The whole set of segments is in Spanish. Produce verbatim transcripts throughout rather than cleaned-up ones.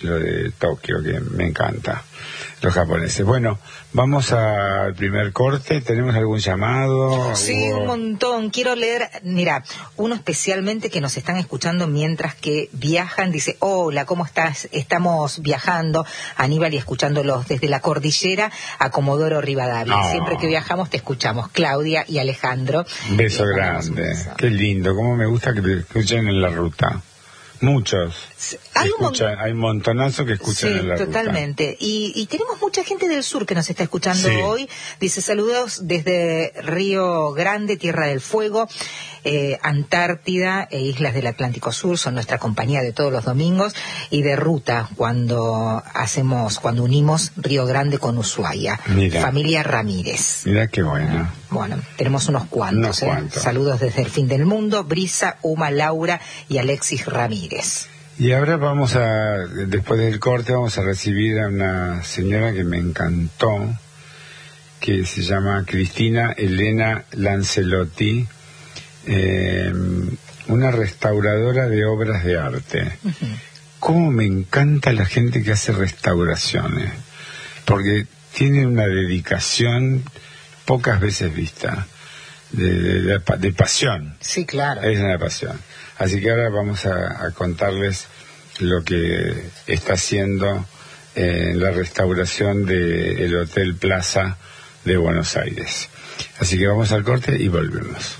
lo de Tokio, que me encanta, los japoneses. Bueno, vamos al primer corte. ¿Tenemos algún llamado? Sí, ¿Hubo... un montón. Quiero leer, mira, uno especialmente que nos están escuchando mientras que viajan. Dice, hola, ¿cómo estás? Estamos viajando, Aníbal, y escuchándolos desde la cordillera a Comodoro Rivadavia. Oh. Siempre que viajamos te escuchamos, Claudia y Alejandro. Un beso Eh, grande. Un beso. Qué lindo, cómo me gusta que te escuchen en la ruta. Muchos. Hay un, Escuchan, hay un montonazo que escuchan sí, en la totalmente. ruta. Y, y tenemos mucha gente del sur que nos está escuchando Sí. hoy. Dice, saludos desde Río Grande, Tierra del Fuego, eh, Antártida e Islas del Atlántico Sur, son nuestra compañía de todos los domingos, y de ruta cuando hacemos, cuando unimos Río Grande con Ushuaia. Mira. Familia Ramírez. Mira qué bueno. Bueno, tenemos unos cuantos. Unos ¿eh? cuantos. Saludos desde el fin del mundo, Brisa, Uma, Laura y Alexis Ramírez. Y ahora vamos a, después del corte, vamos a recibir a una señora que me encantó, que se llama Cristina Elena Lancelotti, eh, una restauradora de obras de arte. Uh-huh. Cómo me encanta la gente que hace restauraciones, porque tiene una dedicación pocas veces vista, de, de, de, de pasión. Sí, claro. Es una pasión. Así que ahora vamos a, a contarles lo que está haciendo eh, en la restauración del Hotel Plaza de Buenos Aires. Así que vamos al corte y volvemos.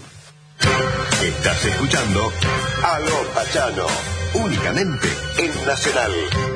Estás escuchando Aló Pachano, únicamente en Nacional.